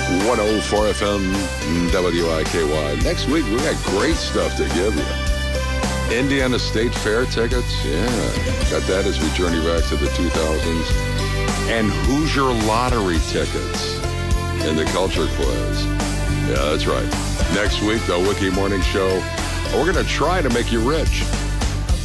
104 FM WIKY. Next week, we got great stuff to give you. Indiana State Fair tickets. Yeah, got that as we journey back to the 2000s. And Hoosier Lottery tickets in the Culture Quiz. Yeah, that's right. Next week, the Wiki Morning Show, we're going to try to make you rich.